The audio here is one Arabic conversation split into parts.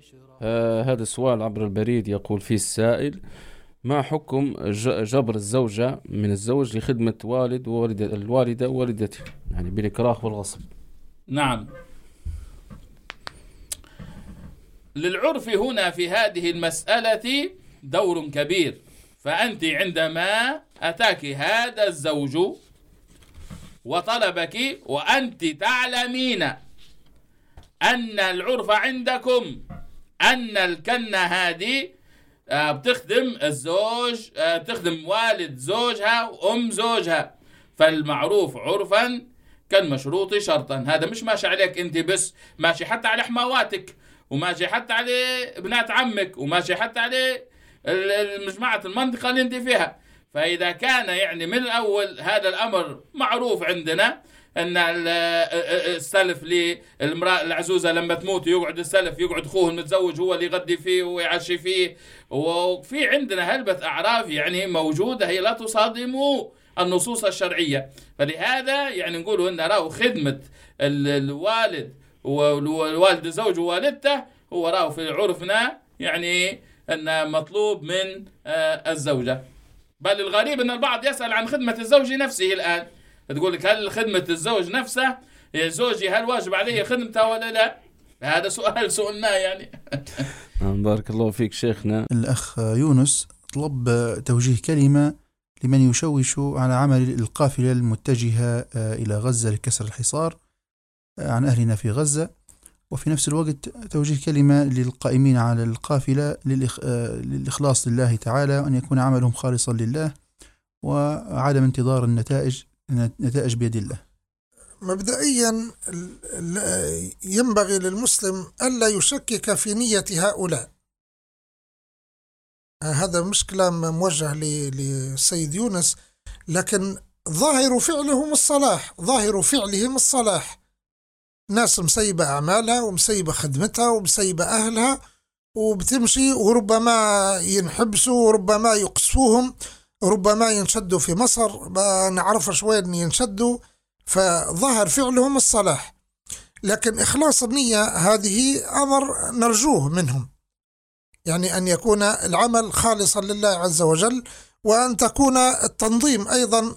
هذا السؤال عبر البريد. يقول فيه السائل: ما حكم جبر الزوجة من الزوج لخدمة والد الوالدة ووالدته، يعني بالإكراه والغصب؟ نعم، للعرف هنا في هذه المسألة دور كبير. فأنت عندما أتاك هذا الزوج وطلبك وأنت تعلمين أن العرف عندكم أن الكنة هذه بتخدم الزوج، بتخدم والد زوجها وأم زوجها، فالمعروف عرفا كالمشروط شرطا. هذا مش ماشي عليك أنت بس، ماشي حتى على حمواتك، وماشي حتى على بنات عمك، وماشي حتى على مجموعة المنطقة اللي أنت فيها. فإذا كان يعني من الأول هذا الأمر معروف عندنا أن السلف للمرأة العزوزة لما تموت يقعد السلف، يقعد أخوه المتزوج هو اللي يغدي فيه ويعشي فيه، وفي عندنا هلبة أعراف يعني موجودة هي لا تصادم النصوص الشرعية. فلهذا يعني نقولوا أن راه خدمة الوالد والوالد الزوج ووالدته هو راه في عرفنا يعني أن مطلوب من الزوجة. بل الغريب أن البعض يسأل عن خدمة الزوج نفسه الآن، تقول لك هل خدمة الزوج نفسه زوجي هل واجب عليه خدمته ولا لا؟ هذا سؤال سؤالنا يعني. بارك الله فيك شيخنا. الأخ يونس طلب توجيه كلمة لمن يشوش على عمل القافلة المتجهة إلى غزة لكسر الحصار عن أهلنا في غزة، وفي نفس الوقت توجيه كلمة للقائمين على القافلة للإخلاص لله تعالى، وأن يكون عملهم خالصا لله وعدم انتظار النتائج بيد الله. مبدئيا ينبغي للمسلم ألا يشكك في نية هؤلاء. هذا مش كلام موجه للسيد يونس، لكن ظاهر فعلهم الصلاح، ظاهر فعلهم الصلاح. ناس مسيبة أعمالها ومسيبة خدمتها ومسيبة أهلها وبتمشي، وربما ينحبسوا وربما يقصفوهم، ربما ينشدوا في مصر، نعرف وين ينشدوا، فظهر فعلهم الصلاح. لكن إخلاص النية هذه أمر نرجوه منهم، يعني أن يكون العمل خالصا لله عز وجل، وأن تكون التنظيم أيضا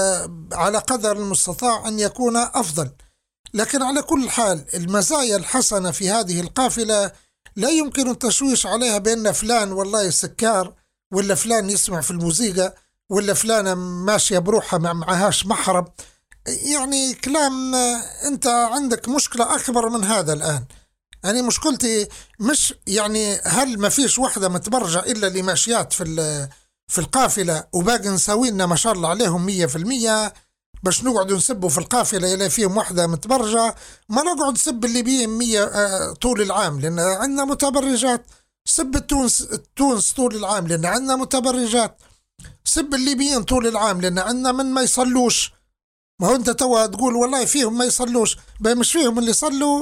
على قدر المستطاع أن يكون أفضل. لكن على كل حال المزايا الحسنة في هذه القافلة لا يمكن التشويش عليها بأن فلان والله سكار، ولا فلان يسمع في الموسيقى، ولا فلانة ماشية بروحها معهاش محرم. يعني كلام، أنت عندك مشكلة أكبر من هذا الآن. يعني مشكلتي مش يعني هل ما فيش واحدة متبرجة إلا اللي ماشيات في القافلة وباقي نساوينا ما شاء الله عليهم 100%، باش نقعد نسبوا في القافلة إلا فيهم واحدة متبرجة، ما نقعد نسب اللي بيهم 100 طول العام لأن عندنا متبرجات. سب تونس طول العام لأن عندنا متبرجات. سب الليبيين طول العام لأن عندنا من ما يصلوش. ما هو أنت توا تقول والله فيهم ما يصلوش، مش فيهم اللي يصلوا.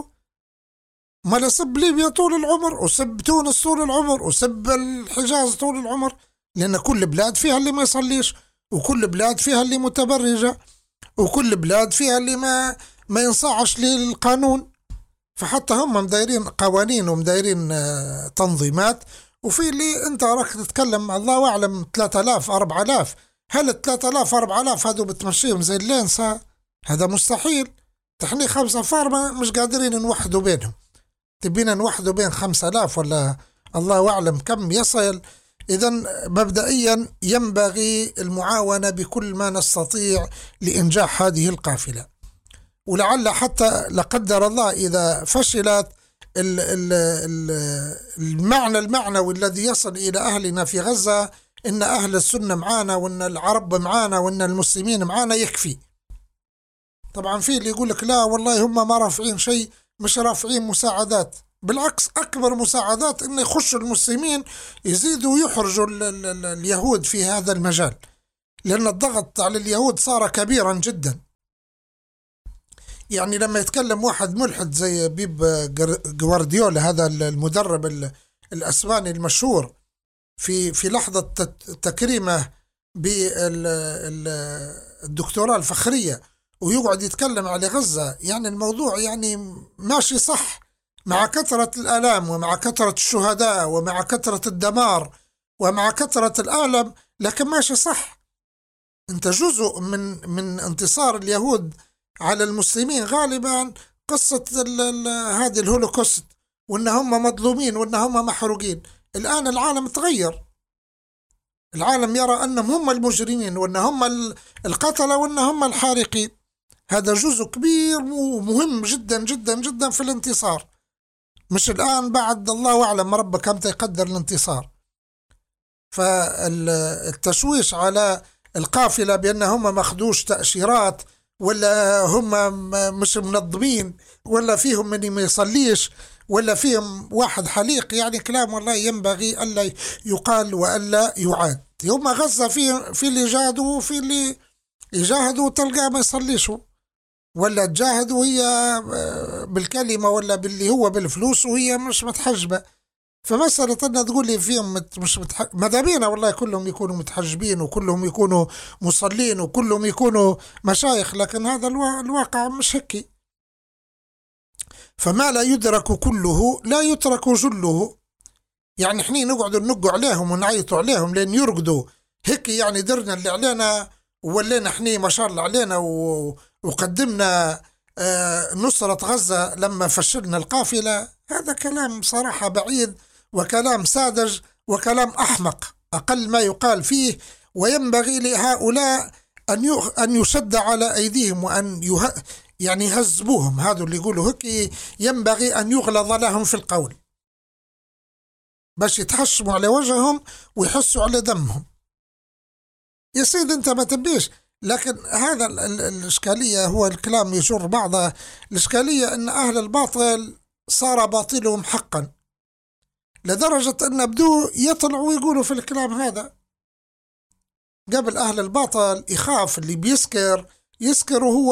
ما لسب ليبيا طول العمر، وسب تونس طول العمر، وسب الحجاز طول العمر، لأن كل بلاد فيها اللي ما يصليش، وكل بلاد فيها اللي متبرجة، وكل بلاد فيها اللي ما ينصاعش للقانون. فحتى هم مدايرين قوانين ومدايرين تنظيمات، وفي اللي انت راك تتكلم الله أعلم 3000 4000. هل 3000 4000 هذو بتمشيهم زي اللينسة؟ هذا مستحيل. تحني 5 فار مش قادرين نوحدوا بينهم، تبينا نوحدوا بين 5000 ولا الله أعلم كم يصل. إذن مبدئيا ينبغي المعاونة بكل ما نستطيع لإنجاح هذه القافلة، ولعل حتى لقدر الله إذا فشلت المعنى المعنوي الذي يصل إلى أهلنا في غزة إن أهل السنة معانا، وإن العرب معانا، وإن المسلمين معانا، يكفي. طبعا في اللي يقول لك لا والله هم ما رافعين شيء، مش رافعين مساعدات. بالعكس أكبر مساعدات إن يخشوا المسلمين يزيدوا يحرجوا اليهود في هذا المجال، لأن الضغط على اليهود صار كبيرا جدا. يعني لما يتكلم واحد ملحد زي بيب جوارديولا، هذا المدرب الأسباني المشهور، في لحظة تكريمه بالدكتوراه الفخرية، ويقعد يتكلم على غزة، يعني الموضوع يعني ماشي صح، مع كثرة الآلام ومع كثرة الشهداء ومع كثرة الدمار ومع كثرة الألم، لكن ماشي صح. أنت جزء من انتصار اليهود على المسلمين غالبا قصة هذه الهولوكوست، وإن هم مظلومين وإن هم محروقين. الآن العالم تغير، العالم يرى أنهم هم المجرمين وأن هم القتلة وأن هم الحارقين. هذا جزء كبير ومهم جدا جدا جدا في الانتصار. مش الآن بعد الله أعلم ربك كم يقدر الانتصار. فالتشويش على القافلة بأنهم مخدوش تأشيرات ولا هم مش منظمين ولا فيهم من ما يصليش ولا فيهم واحد حليق، يعني كلام والله ينبغي ألا يقال وألا يعاد. هم غزة في اللي جاهدوا وفي اللي يجاهدوا تلقى ما يصليشوا، ولا تجاهدوا هي بالكلمة ولا باللي هو بالفلوس وهي مش متحجبة. فمسألة أن تقول لي فيهم مش ماذا بينا والله كلهم يكونوا متحجبين وكلهم يكونوا مصلين وكلهم يكونوا مشايخ، لكن هذا الواقع مش هيك. فما لا يدرك كله لا يترك جله. يعني احنا نقعد ننقوا عليهم ونعيطوا عليهم لين يرقدوا هيك، يعني درنا اللي علينا ولينا احنا ما شاء الله علينا وقدمنا نصرة غزة لما فشلنا القافلة. هذا كلام صراحة بعيد وكلام ساذج وكلام أحمق أقل ما يقال فيه. وينبغي لهؤلاء أن يشد على أيديهم وأن يعني يهذبوهم. هذا اللي يقولوا هيك ينبغي أن يغلظ لهم في القول باش يتحشموا على وجههم ويحسوا على دمهم. يا سيد أنت ما تبيش، لكن هذا الإشكالية هو الكلام يجر بعضه. الإشكالية أن أهل الباطل صار باطلهم حقا لدرجة أن بدوا يطلعوا ويقولوا في الكلام هذا. قبل أهل الباطل يخاف اللي يسكر وهو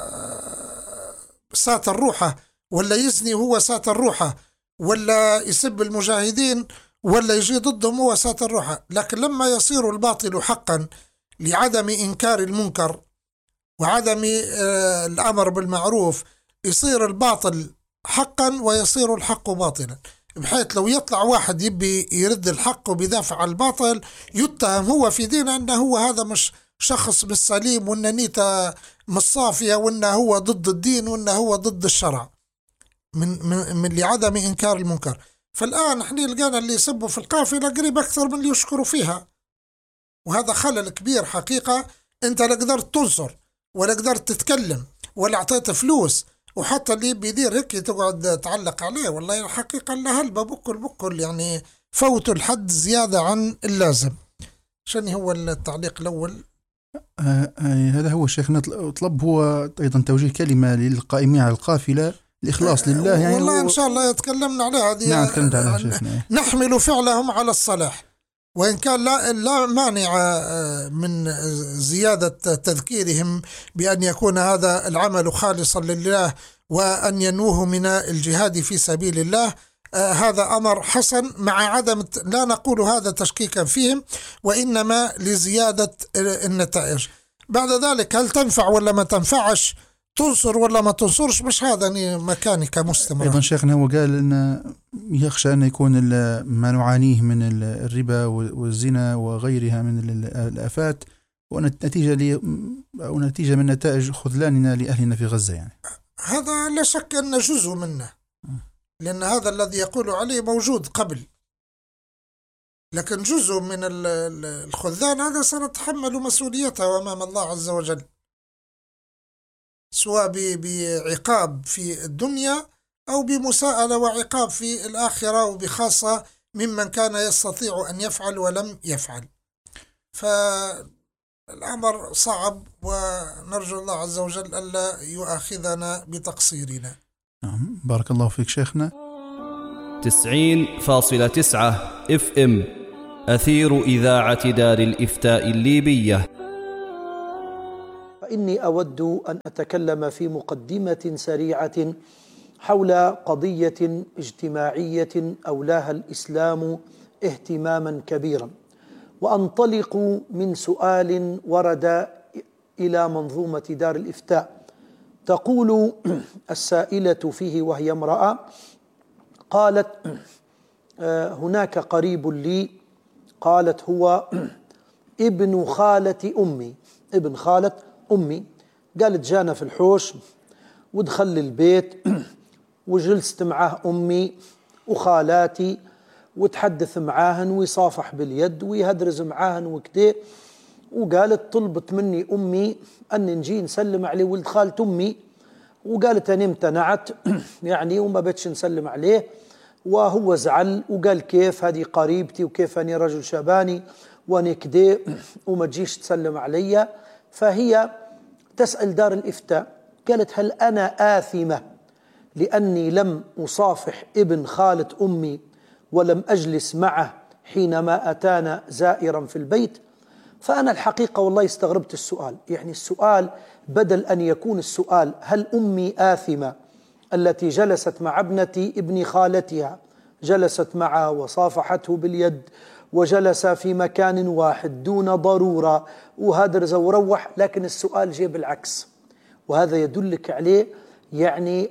ساتر روحه، ولا يزني وهو ساتر روحه، ولا يسب المجاهدين ولا يجي ضدهم هو ساتر روحه. لكن لما يصير الباطل حقا لعدم إنكار المنكر وعدم الأمر بالمعروف، يصير الباطل حقا ويصير الحق باطلا، بحيث لو يطلع واحد يبي يرد الحق وبيدافع عن الباطل يتهم هو في دينه أنه هو هذا مش شخص بالسليم وأن نيته مش صافية وأنه هو ضد الدين وأنه هو ضد الشرع من لعدم إنكار المنكر. فالآن احنا لقينا اللي يسبوا في القافلة قريب أكثر من اللي يشكروا فيها، وهذا خلل كبير حقيقة. انت لا قدرت تنصر ولا قدرت تتكلم ولا اعطيت فلوس، وحتى اللي بيدير هيك تقعد تعلق عليه. والله الحقيقة اللي هلبة بكل يعني فوتوا الحد زيادة عن اللازم. شنو هو التعليق الأول؟ هذا هو الشيخ طلب هو أيضا توجيه كلمة للقائمين على القافلة الإخلاص لله. يعني والله إن شاء الله يتكلمنا عليها هذه. نعم تكلمت عليها شيخنا. نحمل فعلهم على الصلاح، وإن كان لا مانع من زيادة تذكيرهم بأن يكون هذا العمل خالصا لله وأن ينوه من الجهاد في سبيل الله. هذا أمر حسن، مع عدم لا نقول هذا تشكيكا فيهم وإنما لزيادة النتائج. بعد ذلك هل تنفع ولا ما تنفعش، تنصر ولا ما تنصرش، مش هذا مكاني كمستمر. أيضا شيخنا هو قال أن يخشى أن يكون ما نعانيه من الربا والزنا وغيرها من الآفات ونتيجة من نتائج خذلاننا لأهلنا في غزة. يعني هذا لا شك أن جزء منه، لأن هذا الذي يقول عليه موجود قبل، لكن جزء من الخذلان هذا سنتحمل مسؤوليته أمام الله عز وجل، سواء بعقاب في الدنيا أو بمساءلة وعقاب في الآخرة، وبخاصة ممن كان يستطيع أن يفعل ولم يفعل. فالأمر صعب، ونرجو الله عز وجل ألا يؤاخذنا بتقصيرنا. بارك الله فيك شيخنا. 90.9 FM أثير إذاعة دار الإفتاء الليبية. فإني أود أن أتكلم في مقدمة سريعة حول قضية اجتماعية أولاها الإسلام اهتماما كبيرا، وأنطلق من سؤال ورد إلى منظومة دار الإفتاء. تقول السائلة فيه وهي امرأة: قالت هناك قريب لي، قالت هو ابن خالة أمي، ابن خالة أمي. قالت جانا في الحوش ودخل البيت وجلست معه أمي وخالاتي وتحدث معاهن ويصافح باليد ويهدرز معاهن وكده. وقالت طلبت مني أمي أن نجي نسلم عليه ولد خالة أمي، وقالت أنا امتنعت يعني وما بتش نسلم عليه، وهو زعل وقال كيف هذه قريبتي وكيف أني رجل شباني وأنا كده وما تجيش تسلم علي. فهي تسأل دار الإفتاء قالت هل أنا آثمة لأني لم أصافح ابن خالة أمي ولم أجلس معه حينما أتانا زائرا في البيت؟ فأنا الحقيقة والله استغربت السؤال. يعني السؤال بدل أن يكون السؤال هل أمي آثمة التي جلست مع ابنتي ابن خالتها، جلست معه وصافحته باليد وجلس في مكان واحد دون ضرورة وهدرز وروح، لكن السؤال جاء بالعكس. وهذا يدلك عليه يعني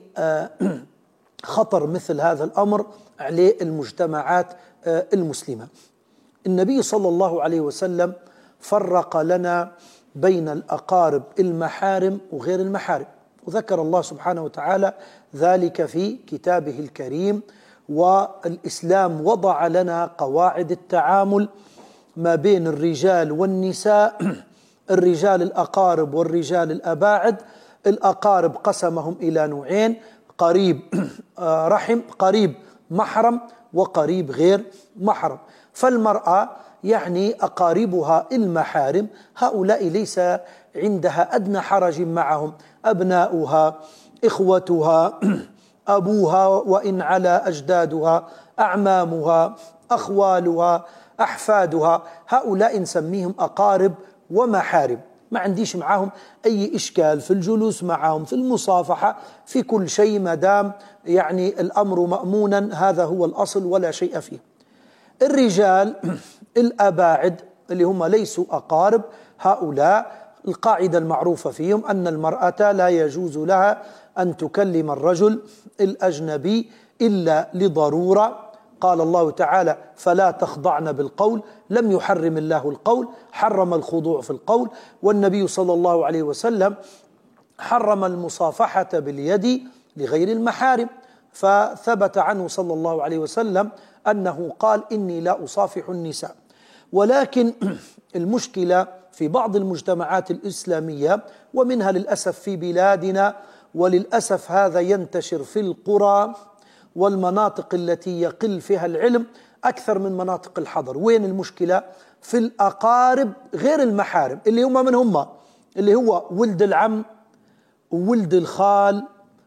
خطر مثل هذا الأمر عليه المجتمعات المسلمة. النبي صلى الله عليه وسلم فرق لنا بين الأقارب المحارم وغير المحارم، وذكر الله سبحانه وتعالى ذلك في كتابه الكريم. والإسلام وضع لنا قواعد التعامل ما بين الرجال والنساء، الرجال الأقارب والرجال الأباعد. الأقارب قسمهم إلى نوعين: قريب رحم، قريب محرم، وقريب غير محرم. فالمرأة يعني أقاربها المحارم هؤلاء ليس عندها أدنى حرج معهم، أبناؤها، إخوتها، أبوها وإن على أجدادها، أعمامها، أخوالها، أحفادها، هؤلاء نسميهم أقارب ومحارم. ما عنديش معهم أي إشكال في الجلوس معهم، في المصافحة، في كل شيء، ما دام يعني الأمر مأمونا، هذا هو الأصل ولا شيء فيه. الرجال الأباعد اللي هم ليسوا أقارب، هؤلاء القاعدة المعروفة فيهم أن المرأة لا يجوز لها أن تكلم الرجل الأجنبي إلا لضرورة. قال الله تعالى: فلا تخضعن بالقول. لم يحرم الله القول، حرم الخضوع في القول. والنبي صلى الله عليه وسلم حرم المصافحة باليد لغير المحارم، فثبت عنه صلى الله عليه وسلم أنه قال: إني لا أصافح النساء. ولكن المشكلة في بعض المجتمعات الإسلامية، ومنها للأسف في بلادنا، وللأسف هذا ينتشر في القرى والمناطق التي يقل فيها العلم أكثر من مناطق الحضر. وين المشكلة؟ في الأقارب غير المحارم، اللي هم من هم؟ اللي هو ولد العم وولد الخال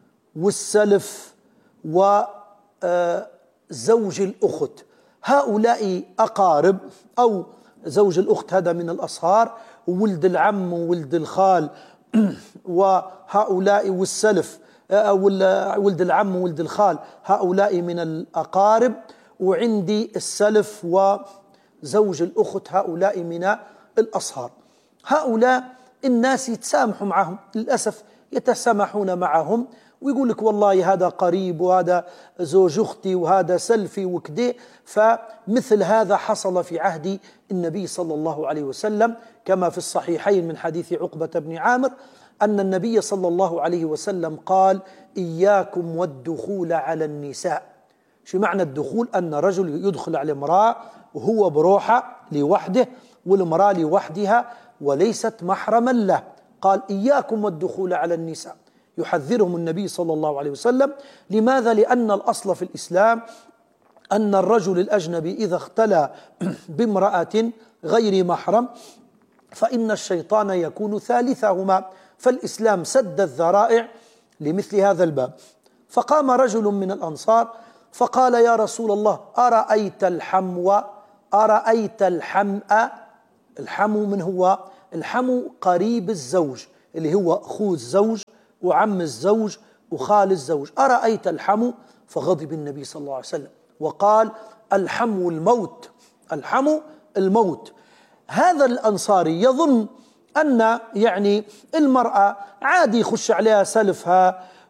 والسلف وزوج الأخت. هؤلاء أقارب، أو زوج الأخت هذا من الأصهار، وولد العم وولد الخال وهؤلاء والسلف، ولد العم وولد الخال، هؤلاء من الأقارب. وعندي السلف وزوج الأخت، هؤلاء من الأصهار. هؤلاء الناس يتسامحوا معهم، للأسف يتسامحون معهم ويقول لك والله هذا قريب وهذا زوج أختي وهذا سلفي وكده. فمثل هذا حصل في عهد النبي صلى الله عليه وسلم، كما في الصحيحين من حديث عقبة بن عامر أن النبي صلى الله عليه وسلم قال: إياكم والدخول على النساء. شو معنى الدخول؟ أن رجل يدخل على امرأة وهو بروحه لوحده، والمرأة لوحدها وليست محرما له. قال: إياكم والدخول على النساء، يحذرهم النبي صلى الله عليه وسلم. لماذا؟ لأن الأصل في الإسلام أن الرجل الأجنبي إذا اختلى بامرأة غير محرم فإن الشيطان يكون ثالثهما، فالإسلام سد الذرائع لمثل هذا الباب. فقام رجل من الأنصار فقال: يا رسول الله، أرأيت الحمو، أرأيت الحمأ. الحمو من هو؟ الحمو قريب الزوج، اللي هو أخو الزوج وعم الزوج وخال الزوج. أرأيت الحمو؟ فغضب النبي صلى الله عليه وسلم وقال: الحمو الموت، الحمو الموت. هذا الأنصاري يظن أن يعني المرأة عادي يخش عليها سلفها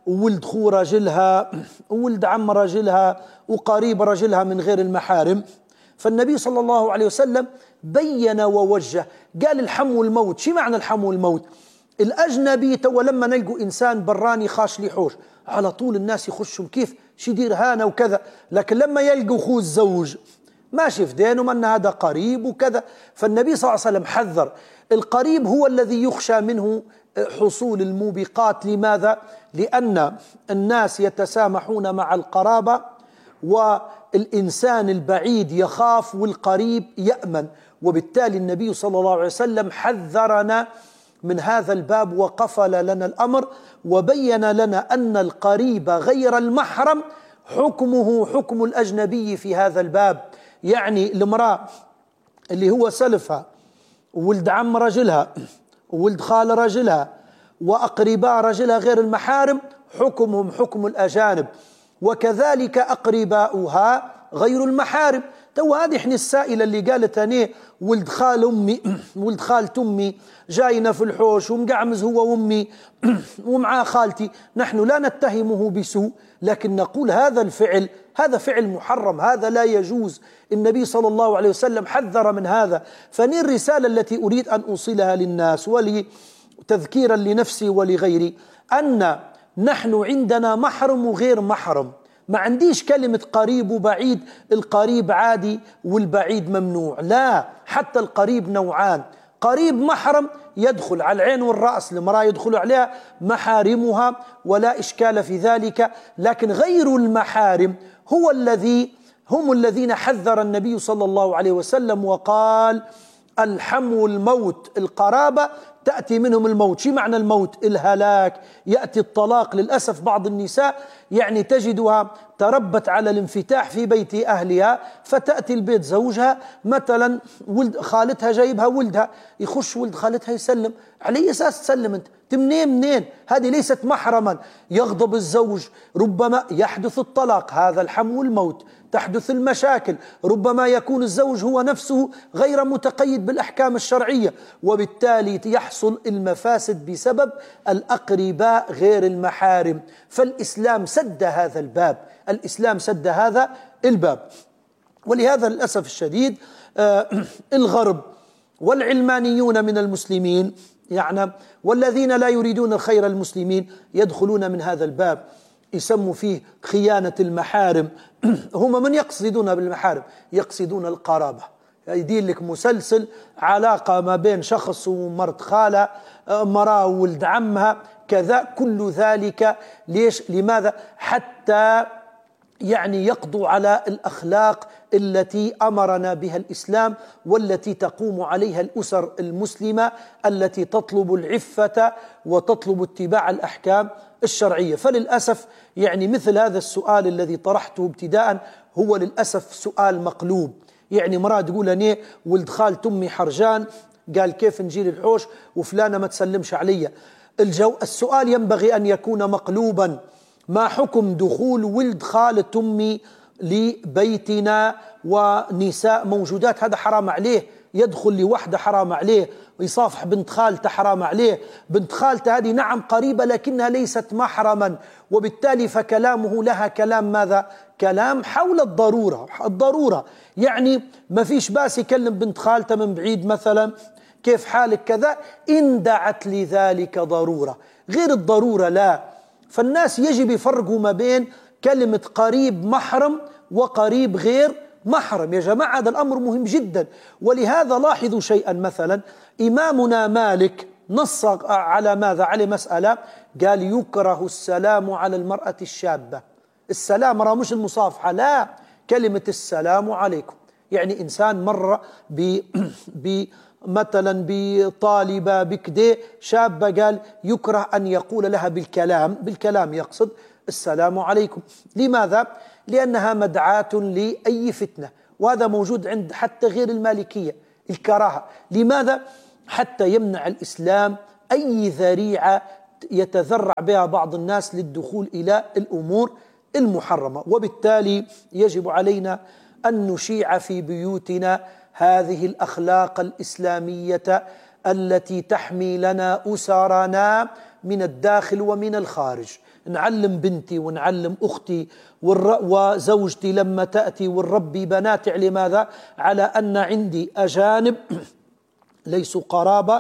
وولد خو رجلها وولد عم رجلها وقريب رجلها من غير المحارم. فالنبي صلى الله عليه وسلم بين ووجه، قال الحم والموت. شو معنى الحم والموت؟ الأجنبي تو لما نلقوا إنسان براني خاش لي حوش على طول الناس يخشوا كيف شي يدير هانا وكذا، لكن لما يلقوا أخوه الزوج ماشي في دينه من هذا قريب وكذا. فالنبي صلى الله عليه وسلم حذر القريب هو الذي يخشى منه حصول الموبقات. لماذا؟ لأن الناس يتسامحون مع القرابة، والإنسان البعيد يخاف والقريب يأمن، وبالتالي النبي صلى الله عليه وسلم حذرنا من هذا الباب وقفل لنا الأمر وبين لنا أن القريب غير المحرم حكمه حكم الأجنبي في هذا الباب. يعني المرأة اللي هو سلفها وولد عم رجلها وولد خال رجلها وأقرباء رجلها غير المحارم حكمهم حكم الأجانب، وكذلك أقرباؤها غير المحارم. تو هذه احنا السائلة اللي قالت أنا ولد خال أمي ولد خالة أمي جاينا في الحوش ومقعمز هو وأمي ومعاه خالتي، نحن لا نتهمه بسوء، لكن نقول هذا الفعل هذا فعل محرم، هذا لا يجوز. النبي صلى الله عليه وسلم حذر من هذا. فني الرسالة التي أريد أن أوصلها للناس ولتذكيرا لنفسي ولغيري أن نحن عندنا محرم وغير محرم. ما عنديش كلمة قريب وبعيد، القريب عادي والبعيد ممنوع، لا، حتى القريب نوعان، قريب محرم يدخل على العين والرأس، المرأة يدخل عليها محارمها ولا إشكال في ذلك، لكن غير المحارم هم الذين حذر النبي صلى الله عليه وسلم وقال الحم والموت. القرابة تأتي منهم الموت. شو معنى الموت؟ الهلاك، يأتي الطلاق. للأسف بعض النساء يعني تجدها تربت على الانفتاح في بيت أهلها، فتأتي البيت زوجها مثلا ولد خالتها جايبها ولدها، يخش ولد خالتها يسلم، على أساس تسلم أنت منين؟ هذه ليست محرما. يغضب الزوج، ربما يحدث الطلاق، هذا الحم والموت، تحدث المشاكل، ربما يكون الزوج هو نفسه غير متقيد بالأحكام الشرعية، وبالتالي يحصل المفاسد بسبب الأقرباء غير المحارم. فالإسلام سد هذا الباب، الإسلام سد هذا الباب. ولهذا للأسف الشديد الغرب والعلمانيون من المسلمين يعني والذين لا يريدون الخير المسلمين يدخلون من هذا الباب، يسموا فيه خيانة المحارم. هم من يقصدون بالمحارم؟ يقصدون القرابة. يدير لك مسلسل علاقة ما بين شخص ومرت خالة، مرأة وولد عمها، كذا، كل ذلك ليش؟ لماذا؟ حتى يعني يقضوا على الأخلاق التي أمرنا بها الإسلام والتي تقوم عليها الأسر المسلمة التي تطلب العفة وتطلب اتباع الأحكام الشرعية. فللأسف يعني مثل هذا السؤال الذي طرحته ابتداء هو للأسف سؤال مقلوب. يعني مرأة تقول أنا ولد خالة أمي حرجان، قال كيف نجي للحوش وفلانة ما تسلمش علي؟ السؤال ينبغي أن يكون مقلوبا. ما حكم دخول ولد خالة أمي لبيتنا ونساء موجودات؟ هذا حرام عليه. يدخل لوحده حرام عليه، ويصافح بنت خالته حرام عليه. بنت خالته هذه نعم قريبة لكنها ليست محرما، وبالتالي فكلامه لها كلام ماذا؟ كلام حول الضرورة. يعني ما فيش باس يكلم بنت خالته من بعيد مثلا كيف حالك كذا إن دعت لذلك ضرورة، غير الضرورة لا. فالناس يجب يفرقوا ما بين كلمة قريب محرم وقريب غير محرم. يا جماعة هذا الأمر مهم جدا. ولهذا لاحظوا شيئا، مثلا إمامنا مالك نص على ماذا؟ على مسألة، قال يكره السلام على المرأة الشابة. السلام مرة مش المصافحة، لا، كلمة السلام عليكم. يعني إنسان مر مثلا بطالبة بكده شابة، قال يكره أن يقول لها بالكلام يقصد السلام عليكم. لماذا؟ لأنها مدعاة لأي فتنة، وهذا موجود عند حتى غير المالكية، الكراهة. لماذا؟ حتى يمنع الإسلام أي ذريعة يتذرع بها بعض الناس للدخول إلى الأمور المحرمة. وبالتالي يجب علينا أن نشيع في بيوتنا هذه الأخلاق الإسلامية التي تحمي لنا أسرنا من الداخل ومن الخارج. نعلم بنتي ونعلم أختي وزوجتي لما تأتي ونربي بناتي. لماذا؟ على أن عندي أجانب ليسوا قرابة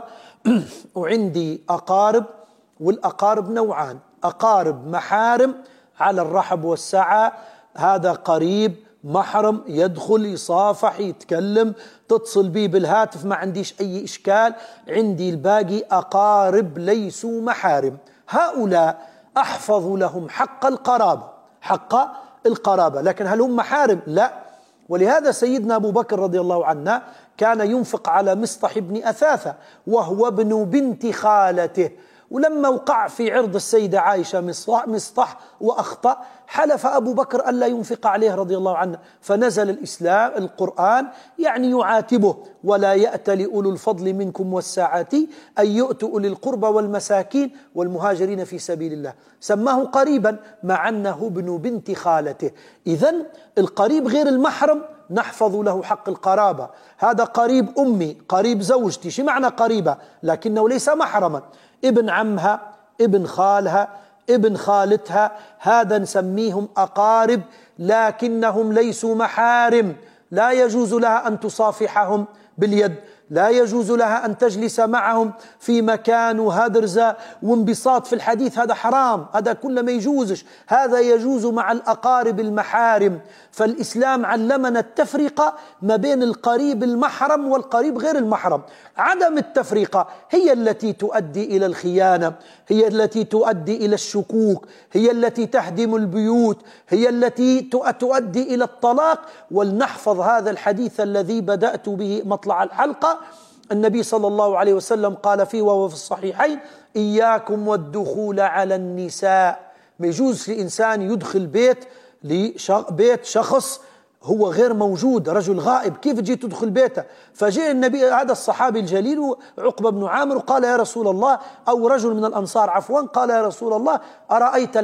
وعندي أقارب، والأقارب نوعان: أقارب محارم على الرحب والسعة، هذا قريب محرم يدخل يصافح يتكلم تتصل بي بالهاتف ما عنديش أي إشكال. عندي الباقي أقارب ليسوا محارم، هؤلاء أحفظ لهم حق القرابة، حق القرابة، لكن هل هم محارم؟ لا. ولهذا سيدنا أبو بكر رضي الله عنه كان ينفق على مصطح بن أثاثة وهو ابن بنت خالته، ولما وقع في عرض السيدة عائشة مصطح وأخطأ حلف أبو بكر ألا ينفق عليه رضي الله عنه، فنزل القرآن يعني يعاتبه: ولا يأتل أولو الفضل منكم والسعة أن يؤتوا أولي القربى والمساكين والمهاجرين في سبيل الله. سماه قريبا مع أنه ابن بنت خالته. إذن القريب غير المحرم نحفظ له حق القرابة. هذا قريب أمي، قريب زوجتي، شو معنى قريبة؟ لكنه ليس محرما. ابن عمها، ابن خالها، ابن خالتها، هذا نسميهم أقارب لكنهم ليسوا محارم. لا يجوز لها أن تصافحهم باليد، لا يجوز لها أن تجلس معهم في مكان وهدرزة وانبساط في الحديث، هذا حرام، هذا كله ما يجوزش. هذا يجوز مع الأقارب المحارم. فالإسلام علمنا التفرقة ما بين القريب المحرم والقريب غير المحرم. عدم التفرقة هي التي تؤدي إلى الخيانة، هي التي تؤدي إلى الشكوك، هي التي تهدم البيوت، هي التي تؤدي إلى الطلاق. ولنحفظ هذا الحديث الذي بدأت به مطلع الحلقة. النبي صلى الله عليه وسلم قال فيه وهو في الصحيحين: إياكم والدخول على النساء. ما يجوز لإنسان يدخل بيت شخص هو غير موجود، رجل غائب، كيف جيت تدخل بيته؟ فجاء النبي هذا الصحابي الجليل عقبة بن عامر وقال: يا رسول الله، أو رجل من الأنصار عفوا، قال: يا رسول الله، أرأيت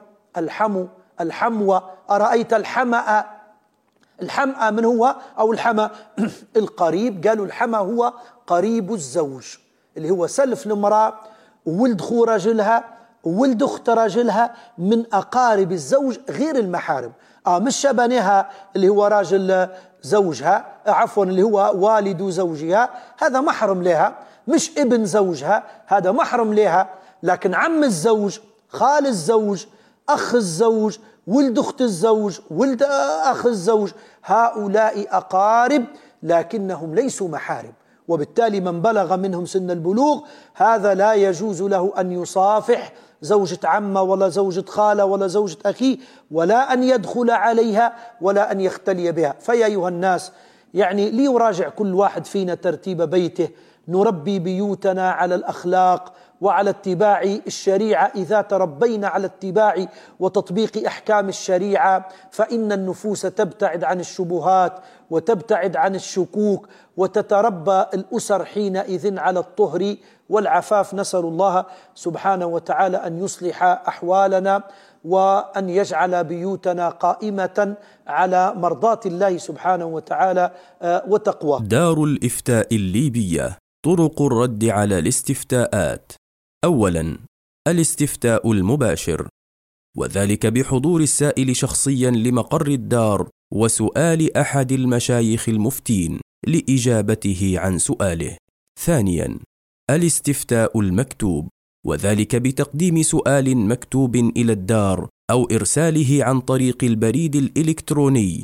الحمو أرأيت الحمأ؟ الحمأ من هو؟ أو الحمأ القريب. قالوا الحمأ هو قريب الزوج، اللي هو سلف المرأة وولد خو رجلها وولد أخت رجلها، من أقارب الزوج غير المحارم. مش شبنها اللي هو راجل زوجها، عفوا اللي هو والد زوجها، هذا محرم لها. مش ابن زوجها، هذا محرم لها. لكن عم الزوج، خال الزوج، أخ الزوج، ولد أخت الزوج، ولد أخ الزوج، هؤلاء أقارب لكنهم ليسوا محارم. وبالتالي من بلغ منهم سن البلوغ هذا لا يجوز له أن يصافح زوجة عمة ولا زوجة خالة ولا زوجة أخيه، ولا أن يدخل عليها ولا أن يختلي بها. فيا أيها الناس، يعني ليراجع كل واحد فينا ترتيب بيته، نربي بيوتنا على الأخلاق وعلى اتباع الشريعة. إذا تربينا على اتباع وتطبيق أحكام الشريعة فإن النفوس تبتعد عن الشبهات وتبتعد عن الشكوك، وتتربى الأسر حينئذ على الطهر والعفاف. نسأل الله سبحانه وتعالى أن يصلح أحوالنا وأن يجعل بيوتنا قائمة على مرضاة الله سبحانه وتعالى وتقواه. دار الإفتاء الليبية. طرق الرد على الاستفتاءات: أولا، الاستفتاء المباشر، وذلك بحضور السائل شخصيا لمقر الدار وسؤال أحد المشايخ المفتين لإجابته عن سؤاله. ثانيا، الاستفتاء المكتوب، وذلك بتقديم سؤال مكتوب إلى الدار أو إرساله عن طريق البريد الإلكتروني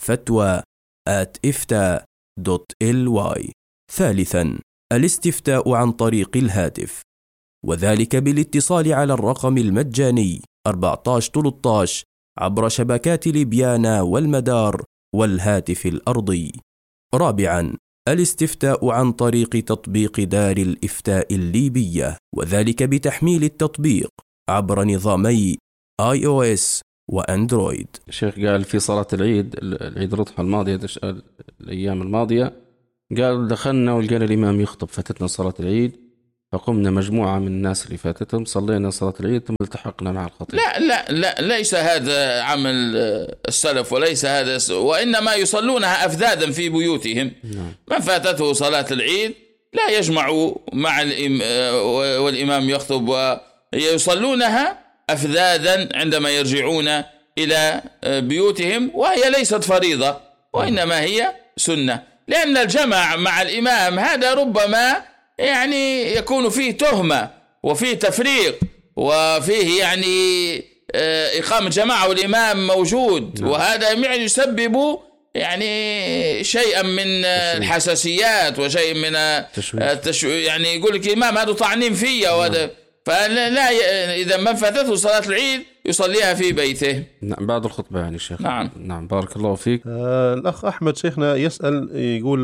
fatwa@ifta.ly. ثالثا، الاستفتاء عن طريق الهاتف، وذلك بالاتصال على الرقم المجاني 1413 عبر شبكات ليبيانا والمدار والهاتف الأرضي. رابعا، الاستفتاء عن طريق تطبيق دار الإفتاء الليبية، وذلك بتحميل التطبيق عبر نظامي iOS وأندرويد. الشيخ قال في صلاة العيد الأضحى الماضية الأيام الماضية، قال دخلنا ولقينا الإمام يخطب، فاتتنا صلاة العيد، فقمنا مجموعة من الناس اللي فاتتهم صلينا صلاة العيد ثم التحقنا مع الخطيب. لا ليس هذا عمل السلف، وليس هذا، وإنما يصلونها أفذاذا في بيوتهم. من فاتته صلاة العيد لا يجمعوا مع والإمام يخطب، ويصلونها أفذاذا عندما يرجعون إلى بيوتهم، وهي ليست فريضة وإنما هي سنة، لأن الجمع مع الإمام هذا ربما يعني يكون فيه تهمة وفيه تفريق وفيه يعني إقامة جماعة والإمام موجود، وهذا يعني يسبب يعني شيئا من الحساسيات وشيء من يعني يقول لك الإمام هذا طعنين فيا وهذا، فلا إذا من فاتته صلاة العيد يصليها في بيته. نعم بعد الخطبة يعني شيخ. نعم بارك الله فيك. الأخ أحمد شيخنا يسأل يقول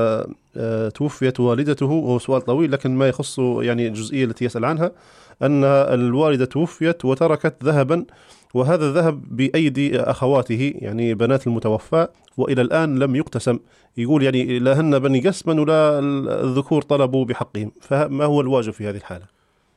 توفيت والدته، وهو سؤال طويل لكن ما يخص يعني الجزئية التي يسأل عنها، أن الوالدة توفيت وتركت ذهبا، وهذا الذهب بأيدي أخواته يعني بنات المتوفى، وإلى الآن لم يقتسم. يقول يعني لا هن بني قسما ولا الذكور طلبوا بحقهم، فما هو الواجب في هذه الحالة؟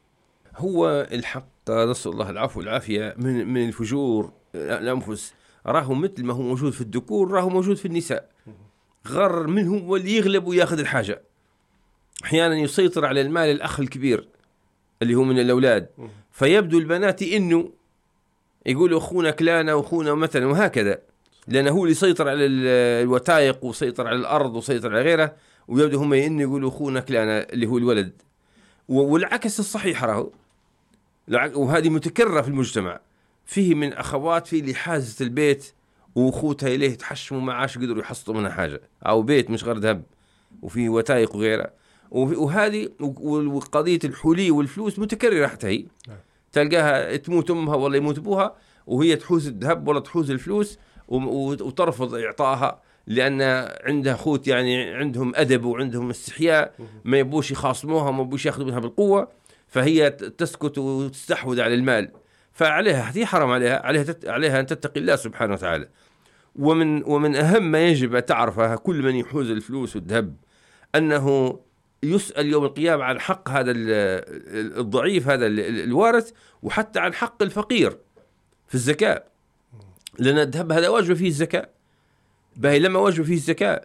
هو الحق نسأل الله العفو والعافية من الفجور الأنفس، راهو مثل ما هو موجود في الذكور راهو موجود في النساء. غر منهم واللي يغلب وياخذ الحاجة، أحيانا يسيطر على المال الأخ الكبير اللي هو من الأولاد، فيبدو البنات إنه يقولوا أخونا كلانا وأخونا مثلا وهكذا، لأنه هو اللي يسيطر على الوثائق وسيطر على الأرض وسيطر على غيره، ويبدو هم إنه يقولوا أخونا كلانا اللي هو الولد. والعكس الصحيح راهو، وهذه متكررة في المجتمع. فيه من أخوات في اللي حازت البيت وأخوتها إليه تحشموا معاش قدروا يحصلوا منها حاجة، أو بيت مش غير ذهب وفيه وثائق وغيرها. وهذه وقضية الحلي والفلوس متكررة حتى هي، تلقاها تموت أمها ولا يموت أبوها وهي تحوز الذهب ولا تحوز الفلوس وترفض إعطائها، لأن عندها أخوت يعني عندهم أدب وعندهم استحياء، ما يبوش يخاصموها وما يبوش يأخذوا منها بالقوة، فهي تسكت وتستحوذ على المال. فعليها هي حرام عليها أن تتقي الله سبحانه وتعالى. ومن أهم ما يجب أن تعرفها كل من يحوز الفلوس والذهب أنه يسأل يوم القيامة عن حق هذا الضعيف هذا الوارث، وحتى عن حق الفقير في الزكاة، لأن الذهب هذا واجب فيه الزكاة. باهي لما واجب فيه الزكاة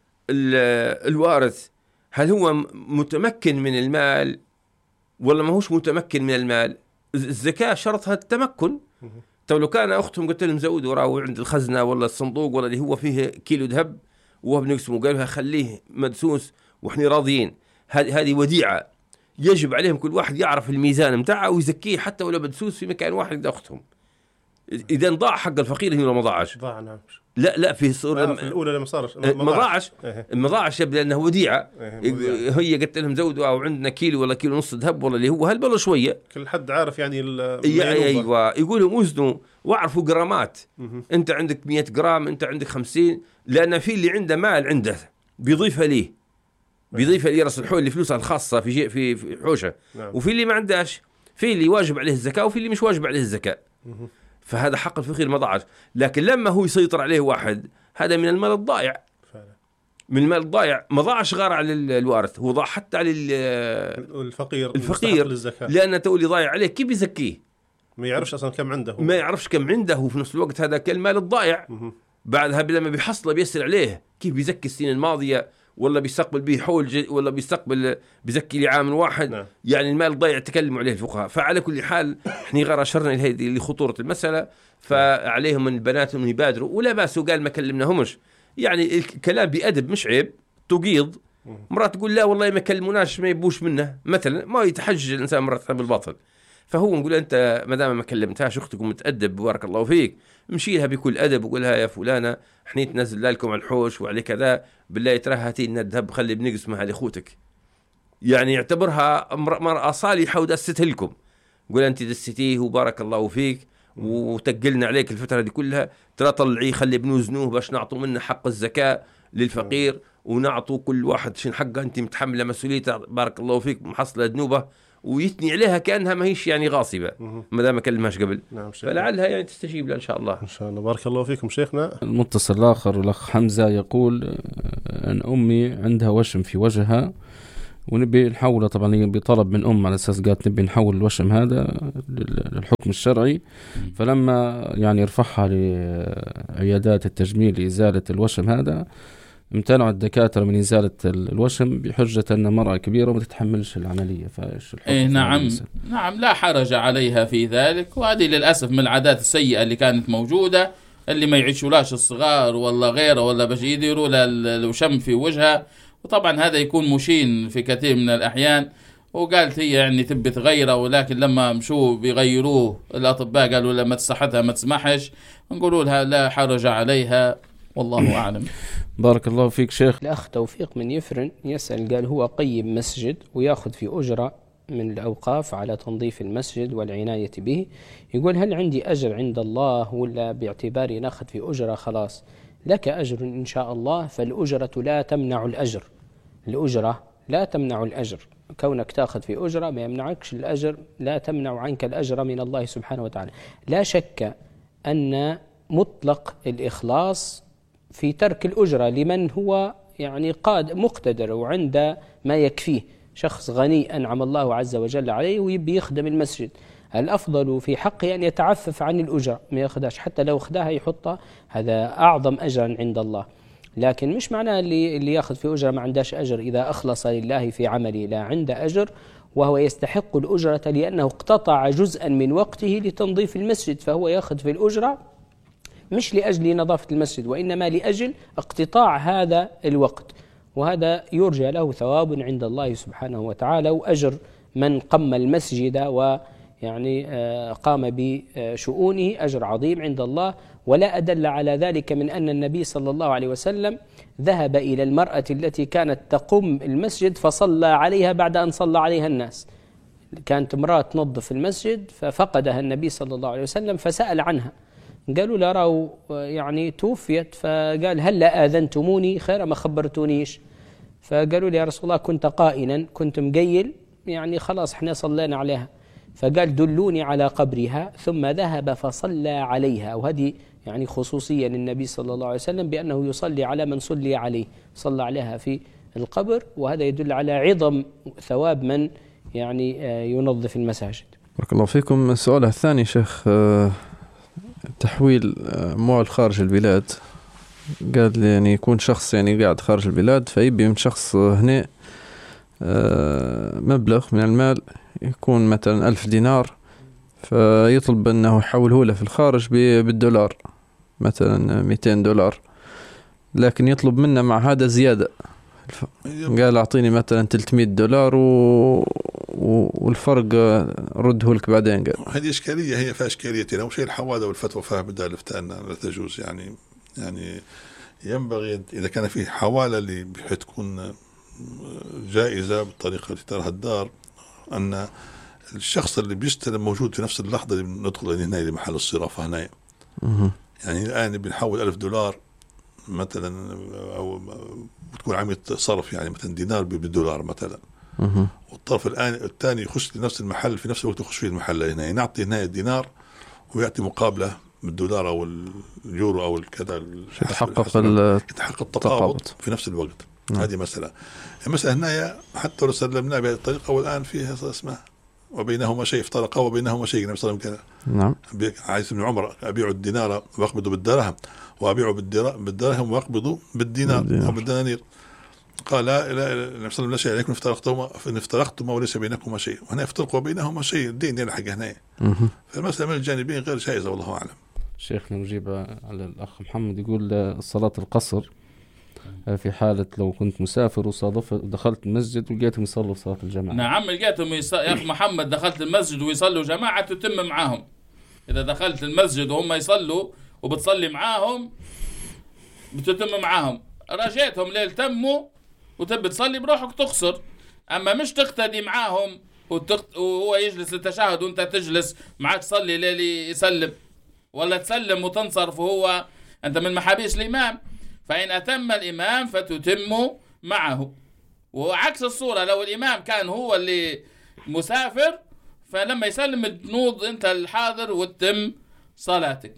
الوارث هل هو متمكن من المال ولا ما هوش متمكن من المال؟ الزكاة شرطها التمكن. طب لو كان أختهم قلت لهم زودوا راهو عند الخزنة ولا الصندوق ولا اللي هو فيه كيلو ذهب وهو بنقسمه، قالوا خليه مدسوس وإحنا راضيين، هذه وديعة يجب عليهم كل واحد يعرف الميزان متاعه ويزكيه حتى ولو مدسوس في مكان واحد أختهم. إذا ضاع حق الفقير هنا ما ضاعش. ضاع نعم. لا في صورة في الأولى لما صارش ما ضاعش يبدأ أنه وديعة. هي قلت لهم زودوا أو عندنا كيلو ولا كيلو نص ذهب ولا اللي هو هالبلا شوية، كل حد عارف يعني أيوة يقولوا وزنوا واعرفوا جرامات. أنت عندك 100 جرام، أنت عندك 50، لأن في اللي عنده مال عنده بيضيفها ليه، بيضيفها ليه رأس الحول اللي فلوسها الخاصة في حوشة. وفي اللي ما عندهاش، في اللي واجب عليه الزكاة وفي اللي مش واجب عليه الزكاة. فهذا حق الفقير ما ضاعش. لكن لما هو يسيطر عليه واحد، هذا من المال الضائع، من المال الضائع ما ضاعش غير على الوارث، هو ضاع حتى على الفقير لأن تولي ضايع عليه كيف يزكيه؟ ما يعرفش أصلا كم عنده، ما يعرفش كم عنده، وفي نفس الوقت هذا كالمال الضائع. بعدها لما بيحصله بيسأل عليه كيف بيزكي السنين الماضية، ولا بيستقبل به حول ولا بيزكي لعام واحد. يعني المال الضائع تكلموا عليه الفقهاء. فعلى كل حال احنا غير أشرنا لخطورة المسألة، فعليهم من البنات أن يبادروا، ولا باس وقال ما كلمناهمش، يعني الكلام بأدب مش عيب. تقيض مرات تقول لا والله ما كلموناش ما يبوش منه مثلا، ما يتحجج الإنسان مرات بالباطل. فهو نقول أنت ما دام ما كلمتهاش أختك ومتأدب بارك الله فيك، مشيلها بكل أدب وقولها يا فلانة احنا تنزل لكم على الحوش وعلى كذا، بالله ترى هاتي لنا الذهب خلي بنقسمها لأخوتك، يعني يعتبرها مرأة صالحة ودست لكم. قول أنت دستيه وبارك الله فيك وتقلنا عليك الفترة دي كلها، ترى طلعيه خلي بنوزنوه باش نعطوا منه حق الزكاة للفقير، ونعطوا كل واحد شين حقه، أنت متحملة مسؤوليته بارك الله فيك محصلة ذنوبه، ويثني عليها كأنها ما هيش يعني غاصبة ما دام ما كلمهاش قبل. نعم فلعلها يعني تستجيب لها إن شاء الله. إن شاء الله. بارك الله فيكم شيخنا. المتصل الآخر الأخ حمزة يقول أن أمي عندها وشم في وجهها ونبي نحوله، طبعا بطلب من على أساس قالت نبي نحول الوشم هذا للحكم الشرعي. فلما يعني رفعها لعيادات التجميل لإزالة الوشم هذا، امتنعوا الدكاترة من إزالة الوشم بحجة أن مرأة كبيرة وما تتحملش العملية. فإيش الحكم؟ نعم لا حرج عليها في ذلك. وهذه للأسف من العادات السيئة اللي كانت موجودة، اللي ما يعيشولاش الصغار ولا غيره ولا باش يديروا لها الوشم في وجهها، وطبعا هذا يكون مشين في كثير من الأحيان. وقالت هي يعني تبي تغيره، ولكن لما مشوا بيغيروه الأطباء قالوا لما صحتها ما تسمحش، نقولوا لها لا حرج عليها، والله أعلم. بارك الله فيك شيخ. الأخ توفيق من يفرن يسأل، قال هو قيم مسجد ويأخذ في أجرة من الأوقاف على تنظيف المسجد والعناية به، يقول هل عندي أجر عند الله ولا باعتباري ناخذ في أجرة خلاص؟ لك أجر إن شاء الله، فالأجرة لا تمنع الأجر، الأجرة لا تمنع الأجر، كونك تأخذ في أجرة ما يمنعكش الأجر، لا تمنع عنك الأجر من الله سبحانه وتعالى. لا شك أن مطلق الإخلاص في ترك الأجرة لمن هو يعني مقتدر وعند ما يكفيه، شخص غني أنعم الله عز وجل عليه ويبي يخدم المسجد، الأفضل في حقه أن يتعفف عن الأجرة، ما يأخذهاش، حتى لو أخذها يحطها، هذا أعظم أجرا عند الله. لكن مش معناه اللي يأخذ في أجرة ما عندهش أجر، إذا أخلص لله في عمله لا عنده أجر، وهو يستحق الأجرة لأنه اقتطع جزءا من وقته لتنظيف المسجد، فهو يأخذ في الأجرة مش لأجل نظافة المسجد، وإنما لأجل اقتطاع هذا الوقت، وهذا يرجى له ثواب عند الله سبحانه وتعالى، وأجر من قم المسجد ويعني قام بشؤونه أجر عظيم عند الله. ولا أدل على ذلك من أن النبي صلى الله عليه وسلم ذهب إلى المرأة التي كانت تقم المسجد فصلى عليها بعد أن صلى عليها الناس. كانت امرأة تنظف المسجد ففقدها النبي صلى الله عليه وسلم فسأل عنها، قالوا لا راو يعني توفيت، فقال هل آذنتموني خير ما خبرتونيش؟ فقالوا لي يا رسول الله كنت قائلا، كنت مقيل، يعني خلاص احنا صلينا عليها. فقال دلوني على قبرها، ثم ذهب فصلى عليها. وهذه يعني خصوصية للنبي صلى الله عليه وسلم بأنه يصلي على من صلي عليه، صلى عليها في القبر، وهذا يدل على عظم ثواب من يعني ينظف المساجد. بارك الله فيكم. السؤال الثاني شيخ، تحويل أموال خارج البلاد، قال لي يعني يكون شخص يعني قاعد خارج البلاد فيبي من شخص هنا مبلغ من المال، يكون مثلا 1000 دينار، فيطلب أنه يحوله له في الخارج بالدولار، مثلا 200 دولار، لكن يطلب منه مع هذا زيادة، قال أعطيني مثلا 300 دولار والفرق رده لك بعدين. قال هذه إشكالية، هي فيها إشكاليتين. أول شيء الحوادة والفتوى فيها بدأ الإفتاء لا تجوز، يعني ينبغي إذا كان في حوالة اللي بحيث تكون جائزة بالطريقة التي تراها الدار، أن الشخص اللي بيستلم موجود في نفس اللحظة اللي ندخل هنا لمحل الصرافة هنا. يعني الآن بنحول 1000 دولار مثلا، أو بتكون عملية صرف يعني مثلا دينار بالدولار مثلا، والطرف الثاني يخش لنفس المحل في نفس الوقت يخش فيه المحل هنا، يعطي هنا الدينار ويعطي مقابله بالدولار او اليورو او الكذا، يتحقق التقابض في نفس الوقت. هذه مسألة. المسألة هنا حتى لو سلمنا بهذه الطريقة، والآن فيها اسمها وبينهما شيء، افترقا وبينهما شيء. النبي صلى الله عليه وسلم نعم عايز ابن عمر أبيع الدينار وأقبضه بالدرهم، وأبيع بالدرهم وأقبضه بالدينار أو بالدنانير. قال لا النبي صلى الله عليه وسلم لا شيء عليكم إن افترقتما وليس بينكما شيء، وهنا افترقوا وبينهما شيء، الدين يلحق هنا. فالمسألة من الجانبين غير جائزة والله أعلم. شيخنا نجيب على الأخ محمد، يقول صلاة القصر في حالة لو كنت مسافر وصادف دخلت المسجد ولقيتهم يصلوا صلاة الجماعة. نعم لقيتهم يا أخ محمد دخلت المسجد ويصلوا جماعة تتم معاهم. إذا دخلت المسجد وهم يصلوا وبتصلي معاهم بتتم معاهم، رجيتهم ليلتموا وتبي تصلي بروحك تخسر. أما مش تقتدي معاهم وهو يجلس للتشهد وانت تجلس معك تصلي ليلي يسلم، ولا تسلم وتنصرف وهو أنت من محابيس الإمام. فإن أتم الإمام فتتم معه. وعكس الصورة لو الإمام كان هو اللي مسافر، فلما يسلم تنوض أنت الحاضر وتتم صلاتك.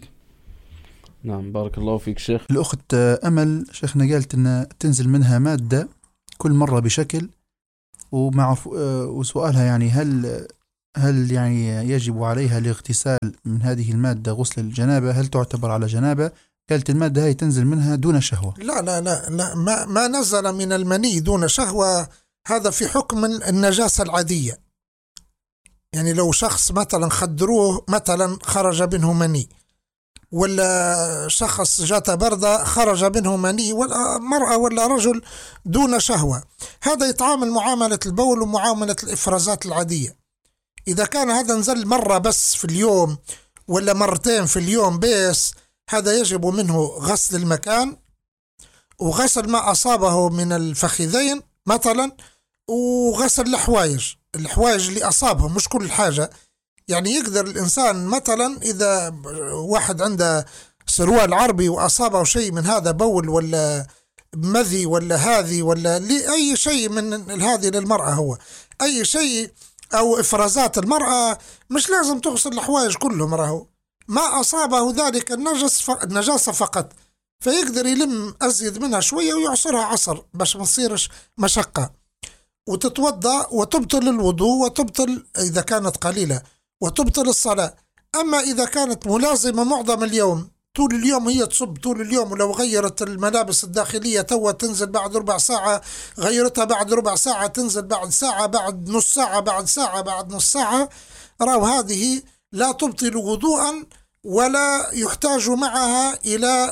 نعم بارك الله فيك شيخ. الأخت أمل شيخنا قالت أن تنزل منها مادة كل مرة بشكل، ومع وسؤالها يعني هل يعني يجب عليها الاغتسال من هذه المادة غسل الجنابة؟ هل تعتبر على جنابة قالت المادة هاي تنزل منها دون شهوة. لا لا لا, لا ما نزل من المني دون شهوة، هذا في حكم النجاسة العادية. يعني لو شخص مثلا خدروه مثلا خرج منه مني، ولا شخص جات بردة خرج منه مني، ولا مرأة ولا رجل دون شهوة، هذا يتعامل معاملة البول ومعاملة الإفرازات العادية. إذا كان هذا نزل مرة بس في اليوم ولا مرتين في اليوم بس، هذا يجب منه غسل المكان وغسل ما أصابه من الفخذين مثلا، وغسل الحوايج اللي أصابهم، مش كل حاجة. يعني يقدر الإنسان مثلا إذا واحد عنده سروال عربي وأصابه شيء من هذا، بول ولا مذي ولا هذه ولا أي شيء من هذه للمرأة، هو أي شيء أو إفرازات المرأة، مش لازم تغسل الحوايج كلهم، راهو ما أصابه ذلك النجاسة فقط، فيقدر يلم أزيد منها شوية ويعصرها عصر باش ما تصيرش مشقة، وتتوضأ وتبطل الوضوء وتبطل إذا كانت قليلة وتبطل الصلاة. أما إذا كانت ملازمة معظم اليوم، طول اليوم هي تصب طول اليوم، ولو غيرت الملابس الداخلية توا تنزل بعد ربع ساعة، غيرتها بعد ربع ساعة تنزل بعد ساعة، بعد نص ساعة، بعد ساعة، بعد نص ساعة، راو هذه لا تبطل وضوءا ولا يحتاج معها إلى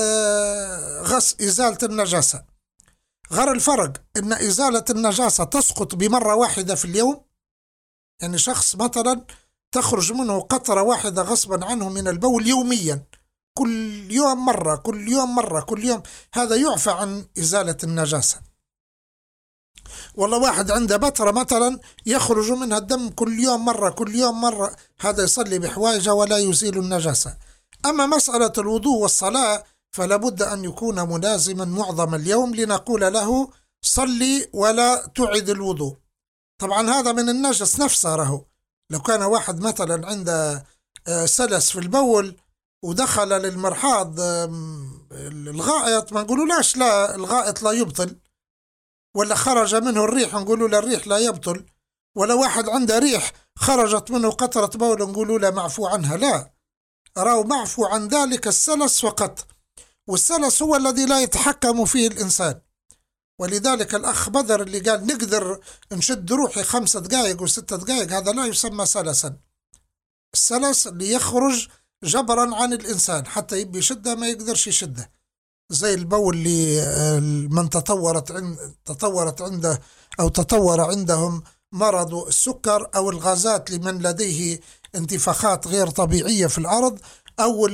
إزالة النجاسة. غير الفرق إن إزالة النجاسة تسقط بمرة واحدة في اليوم، يعني شخص مثلا تخرج منه قطرة واحدة غصبا عنه من البول يوميا، كل يوم مرة كل يوم مرة كل يوم، هذا يعفى عن إزالة النجاسة. والله واحد عنده بترة مثلا يخرج منها الدم كل يوم مرة كل يوم مرة، هذا يصلي بحوايجه ولا يزيل النجاسة. أما مسألة الوضوء والصلاة فلا بد أن يكون ملازما معظم اليوم لنقول له صلي ولا تعد الوضوء. طبعا هذا من النجس نفسه، راهو لو كان واحد مثلا عنده سلس في البول ودخل للمرحاض الغائط، ما نقولوا لاش لا الغائط لا يبطل، ولا خرج منه الريح نقولوا له الريح لا يبطل، ولا واحد عنده ريح خرجت منه قطرة بول نقولوا له معفو عنها، لا، راهو معفو عن ذلك السلس فقط، والسلس هو الذي لا يتحكم فيه الإنسان. ولذلك الأخ بدر اللي قال نقدر نشد روحي 5 دقائق و6 دقائق، هذا لا يسمى سلسا. السلس اللي يخرج جبرا عن الإنسان، حتى يبي يشده ما يقدرش يشده، زي البول اللي من تطورت عنده أو تطور عندهم مرض السكر، أو الغازات لمن لديه انتفاخات غير طبيعية في الأرض، أو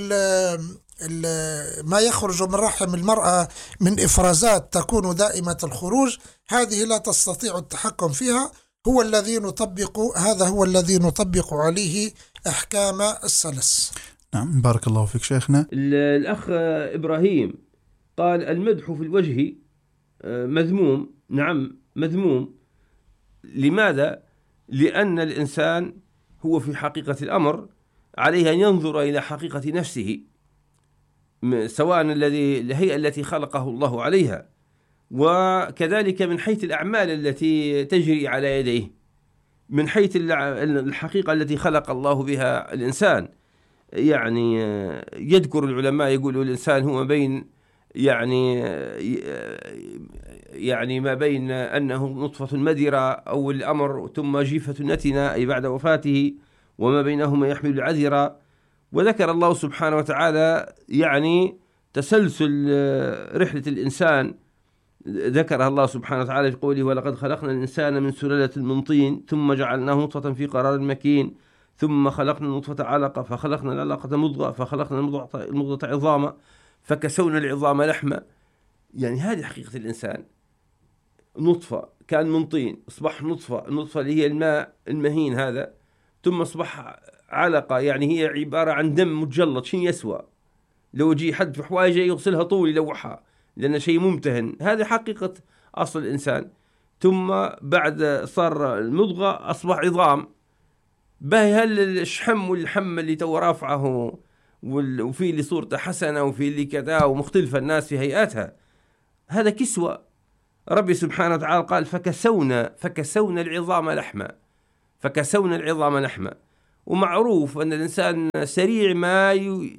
ما يخرج من رحم المرأة من إفرازات تكون دائمة الخروج، هذه لا تستطيع التحكم فيها، هذا هو الذي نطبق عليه أحكام السلس. نعم، بارك الله فيك شيخنا. الأخ إبراهيم قال المدح في الوجه مذموم. نعم مذموم. لماذا؟ لأن الإنسان هو في حقيقة الأمر عليه أن ينظر إلى حقيقة نفسه، سواء الهيئة التي خلقه الله عليها، وكذلك من حيث الأعمال التي تجري على يديه، من حيث الحقيقة التي خلق الله بها الإنسان. يعني يذكر العلماء يقولوا الإنسان هو بين يعني ما بين أنه نطفة مدرة أو الأمر ثم جيفة نتنة أي بعد وفاته، وما بينهما يحمل العذرة. وذكر الله سبحانه وتعالى يعني تسلسل رحلة الإنسان، ذكرها الله سبحانه وتعالى في قوله ولقد خلقنا الإنسان من سلالة من طين ثم جعلناه نطفة في قرار مكين ثم خلقنا النطفة علقة فخلقنا العلقة مضغة فخلقنا المضغة عظاما فكسونا العظام لحما. يعني هذه حقيقة الإنسان، نطفة كان من طين أصبح نطفة، النطفة اللي هي الماء المهين هذا، ثم أصبح علقة، يعني هي عبارة عن دم متجلط شيء يسوى، لو يجي حد في حوايجه يغسلها طول يلوحها لأنه شيء ممتهن. هذه حقيقة أصل الإنسان. ثم بعد صار المضغة أصبح عظام. باهي هل الشحم والحم اللي تو رافعه وفي اللي صورته حسنة وفي اللي كذا ومختلفة الناس في هيئاتها، هذا كسوة. ربي سبحانه وتعالى قال فكسونا العظام لحما، فكسونا العظام لحما. ومعروف أن الإنسان سريع ما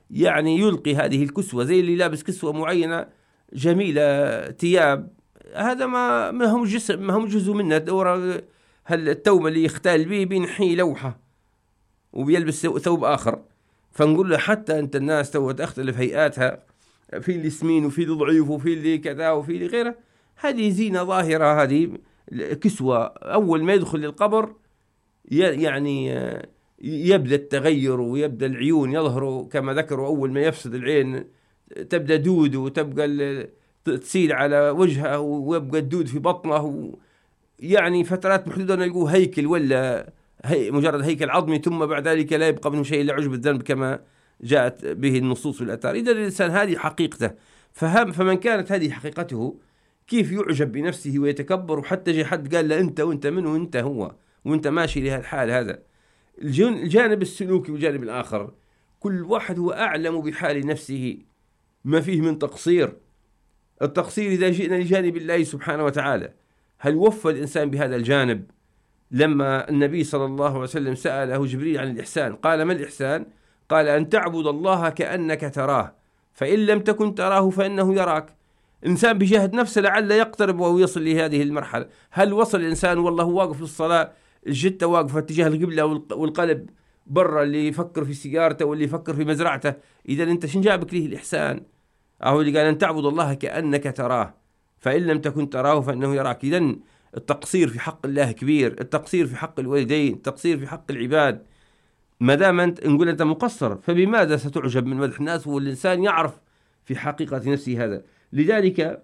يعني يلقي هذه الكسوة، زي اللي لابس كسوة معينة جميلة ثياب، هذا ما هم جسم، ما هم جزء منه. دورة هل التوم اللي يختال به بينحي لوحة وبيلبس ثوب آخر. فنقول له حتى أنت الناس تختلف هيئاتها، في اللي سمين وفي اللي ضعيف وفي اللي كذا وفي اللي غيره، هذه زينة ظاهرة، هذه كسوة. أول ما يدخل للقبر يعني يبدأ التغير ويبدأ العيون يظهروا كما ذكروا. أول ما يفسد العين تبدأ دود وتبقى تسيل على وجهه ويبقى الدود في بطنه، يعني فترات محدودة نلقوه هيكل ولا مجرد هيكل عظمي، ثم بعد ذلك لا يبقى منه شيء إلا عجب الذنب كما جاءت به النصوص والآثار. إذا الإنسان هذه حقيقته، فمن كانت هذه حقيقته كيف يعجب بنفسه ويتكبر، وحتى جي حد قال له أنت وأنت من وأنت هو وأنت ماشي لهالحال. هذا الجانب السلوكي والجانب الآخر، كل واحد هو أعلم بحال نفسه، ما فيه من تقصير. التقصير إذا جئنا لجانب الله سبحانه وتعالى، هل وفى الإنسان بهذا الجانب؟ لما النبي صلى الله عليه وسلم سأله جبريل عن الإحسان، قال ما الإحسان؟ قال أن تعبد الله كأنك تراه، فإن لم تكن تراه فإنه يراك. الإنسان بجهد نفسه لعل يقترب وهو يصل لهذه المرحلة. هل وصل الإنسان والله واقف في الصلاة، الجتة واقفة اتجاه القبلة والقلب برا، اللي يفكر في سيارته واللي يفكر في مزرعته؟ إذا أنت شن جابك له الإحسان؟ أهو اللي قال أن تعبد الله كأنك تراه فإن لم تكن تراه فإنه يراك. إذا التقصير في حق الله كبير، التقصير في حق الوالدين، التقصير في حق العباد. ما دام أنت نقول أنت مقصر، فبماذا ستعجب من مدح الناس والإنسان يعرف في حقيقة نفسه هذا؟ لذلك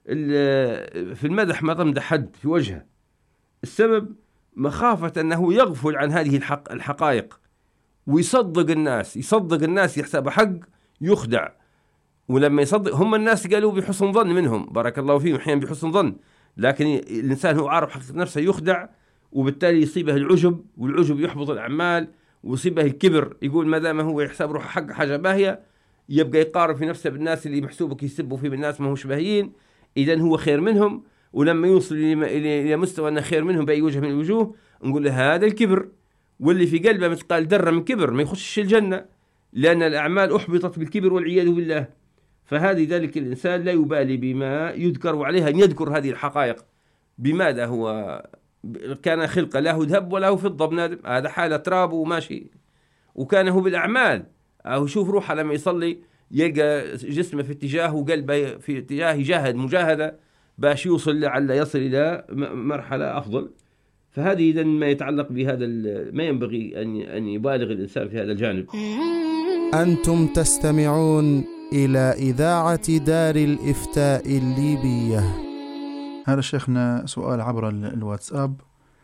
في المدح ما تمدح حد في وجهه، السبب مخافة أنه يغفل عن هذه الحقائق ويصدق الناس يحسب حق يخدع. ولما يصدق هم الناس قالوا بحسن ظن منهم، بارك الله فيهم، أحيانا بحسن ظن، لكن الإنسان هو عارف حقيقة نفسه يخدع، وبالتالي يصيبه العجب، والعجب يحبط الأعمال، ويصيبه الكبر. يقول ما دام هو يحسب روحه حق حاجة باهية، يبقى يقارن في نفسه بالناس اللي محسوبك يسبوا فيه بالناس ما هوش باهيين، إذن هو خير منهم. ولما يوصل إلى مستوى أنه خير منهم بأي وجه من الوجوه، نقول له هذا الكبر، واللي في قلبه مثقال ذرة من كبر ما يخشش الجنة، لأن الأعمال أحبطت بالكبر والعياذ بالله. فهذه ذلك الإنسان لا يبالي بما يذكر، وعليها أن يذكر هذه الحقائق. بماذا هو كان خلقه له ذهب وله فضة بنادم، هذا حالة تراب وماشي، وكان هو بالأعمال. أو شوف روحه لما يصلي يلقى جسمه في اتجاه وقلبه في اتجاه، يجاهد مجاهدة باش يوصل لعل يصل إلى مرحلة أفضل. فهذه إذن ما يتعلق بهذا، ما ينبغي أن يبالغ الإنسان في هذا الجانب. أنتم تستمعون إلى إذاعة دار الإفتاء الليبية. هذا شيخنا سؤال عبر الواتساب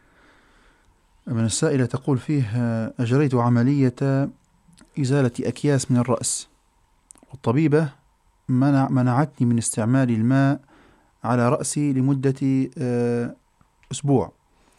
من السائلة، تقول فيه: أجريت عملية إزالة أكياس من الرأس، والطبيبة منعتني من استعمال الماء على رأسي لمدة أسبوع،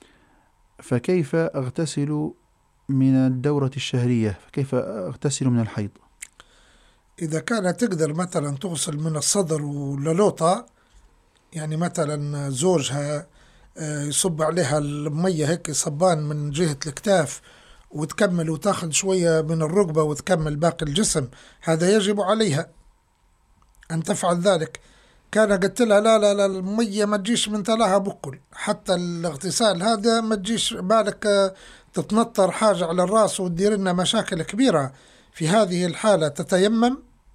فكيف أغتسل من الدورة الشهرية؟ فكيف أغتسل من الحيض؟ إذا كانت تقدر مثلا تغسل من الصدر وللوطة، يعني مثلا زوجها يصب عليها المية هيك صبان من جهة الكتاف وتكمل وتاخذ شوية من الركبة وتكمل باقي الجسم، هذا يجب عليها أن تفعل ذلك. كان قلت لها لا المية ما تجيش من تلاها بكل، حتى الاغتسال هذا ما تجيش بالك تتنطر حاجة على الرأس وتدير لنا مشاكل كبيرة. في هذه الحالة تتيمم،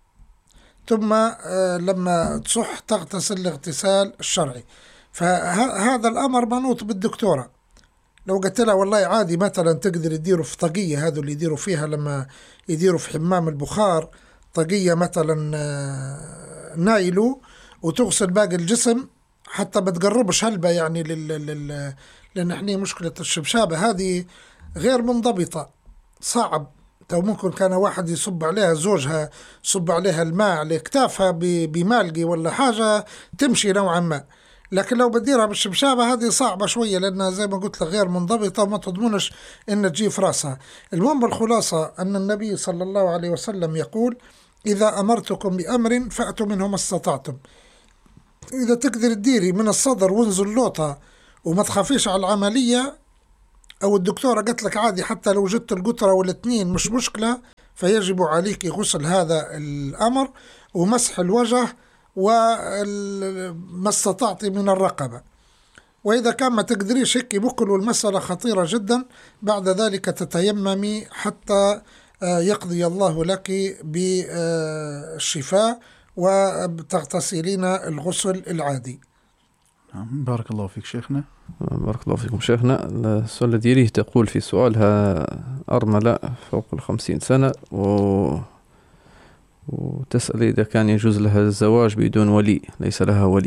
ثم لما تصح تغتسل الاغتسال الشرعي. فهذا الأمر منوط بالدكتورة. لو قلت لها والله عادي مثلا تقدر يديروا في طاقية، هذا اللي يديروا فيها لما يديروا في حمام البخار، طاقية مثلا نايلو، وتغسل باقي الجسم حتى بتقربش هلبة، يعني لأن احنا مشكلة الشبشابة هذه غير منضبطة، صعب. تو ممكن كان واحد يصب عليها، زوجها يصب عليها الماء على كتافها بمالقي ولا حاجة تمشي نوعا ما، لكن لو بديرها بالشبشابة هذه صعبة شوية، لأنها زي ما قلت لك غير منضبطة وما تضمنش إن تجي في رأسها. المهم الخلاصة أن النبي صلى الله عليه وسلم يقول: إذا أمرتكم بأمر فأتوا منه ما استطعتم. إذا تقدر تديري من الصدر وانزل لوطة وما تخافيش على العملية، أو الدكتورة قلت لك عادي حتى لو جدت القطرة والاثنين مش مشكلة، فيجب عليك غسل هذا الأمر ومسح الوجه وما استطعت من الرقبة. وإذا كان ما تقدريش هيك بكل، والمسألة خطيرة جدا، بعد ذلك تتيممي حتى يقضي الله لك بالشفاء وتغتسلين الغسل العادي. بارك الله فيك شيخنا. بارك الله فيكم شيخنا. السؤال الذي يليه تقول في سؤالها أرملة فوق 50 سنة وتسأل إذا كان يجوز لها الزواج بدون ولي، ليس لها ولي.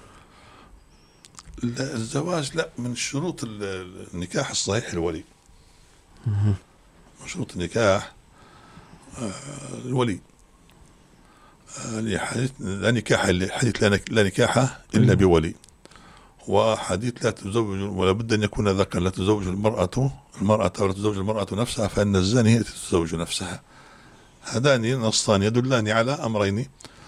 لا، الزواج لا، من شروط النكاح الصحيح الولي. من شروط النكاح الولي. لا نكاح حديث لا نكاح إلا بولي، وحديث لا تزوج ولا بد أن يكون ذكر، لا تزوج المرأة ولا تزوج المرأة نفسها، فإن الزانية هي تتزوج نفسها. هذان نصان يدلان على أمرين: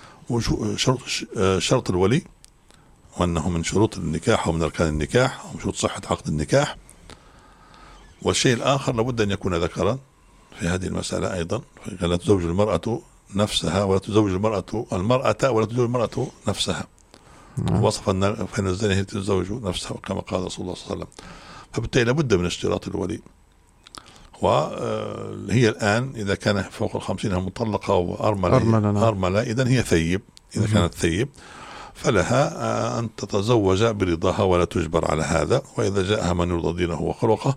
شرط الولي، وأنه من شروط النكاح ومن أركان النكاح ومن شروط صحة عقد النكاح. والشيء الآخر لابد أن يكون ذكرا في هذه المسألة أيضا، لا تزوج المرأة نفسها ولا تزوج المرأة ولا تزوج المرأة نفسها. وصف فإن الزانية هي تتزوج نفسها كما قال رسول الله صلى الله عليه وسلم. فبالتالي لابد من اشتراط الولي. وهي الآن إذا كان فوق 50 مطلقة وأرملة إذن هي ثيب. إذا كانت ثيب فلها أن تتزوج برضاها ولا تجبر على هذا. وإذا جاءها من يرضى دينه وخلقه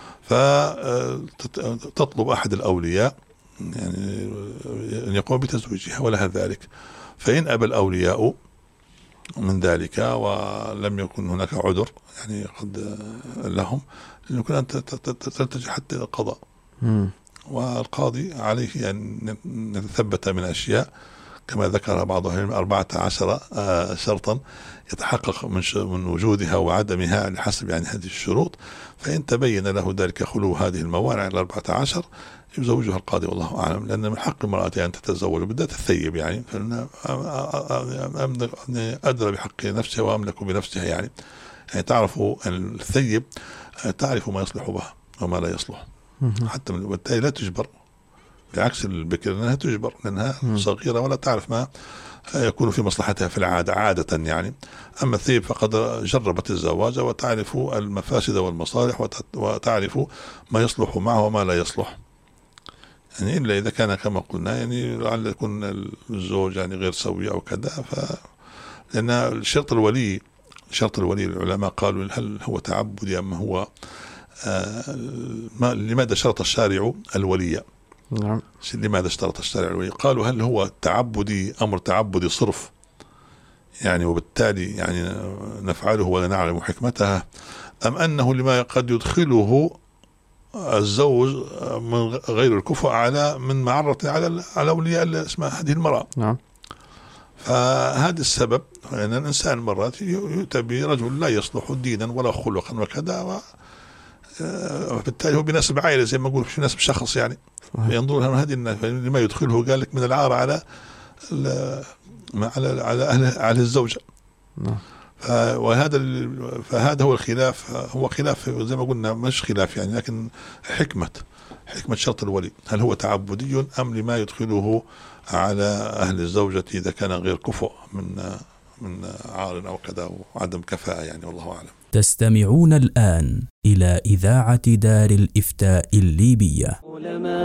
فتطلب أحد الأولياء يعني أن يقوم بتزويجها ولها ذلك. فإن أبى الأولياء من ذلك ولم يكن هناك عذر يعني قد لهم، يمكن أن تلتجئ حتى إلى القضاء. والقاضي عليه أن يتثبت من أشياء كما ذكر بعض أهل العلم 14 شرطا يتحقق من وجودها وعدمها لحسب يعني هذه الشروط. فإن تبين له ذلك خلو هذه الموانع 14 يزوجها القاضي والله أعلم، لأن من حق المرأة أن تتزوج بالذات الثيب يعني، فإن أدرى بحق نفسها وأملك بنفسها يعني تعرف أن الثيب تعرف ما يصلح بها وما لا يصلح، حتى بالتالي لا تجبر، بعكس البكر لأنها تجبر لأنها صغيرة ولا تعرف ما يكون في مصلحتها في العادة عادة يعني. أما الثيب فقد جربت الزواج وتعرف المفاسد والمصالح وتعرف ما يصلح معه وما لا يصلح يعني، إلا إذا كان كما قلنا يعني لعل يكون الزوج يعني غير سوي أو كذا. لأن شرط الولي العلماء قالوا هل هو تعبدي أم هو لماذا شرط الشارع الولي؟ نعم. لماذا اشترط الشارع الولي؟ قالوا هل هو تعبدي أمر تعبدي صرف يعني وبالتالي يعني نفعله ولا نعلم حكمتها، أم أنه لما قد يدخله الزوج من غير الكفء على من معرة على أولياء اسمها هذه المرأة. نعم. فهذا السبب أن الإنسان مرات يؤتى برجل لا يصلح دينا ولا خلقا وكذا، وبالتالي هو بنسب عائلة زي ما نقول في نسب شخص يعني، ينظر هذه لما يدخله قال لك من العار على أهل الزوجة. فهذا هو الخلاف، هو خلاف زي ما قلنا مش خلاف يعني، لكن حكمة شرط الولي هل هو تعبدي أم لما يدخله على أهل الزوجة إذا كان غير كفؤ من عار أو كذا وعدم كفاءة يعني، والله أعلم. تستمعون الآن إلى إذاعة دار الإفتاء الليبية.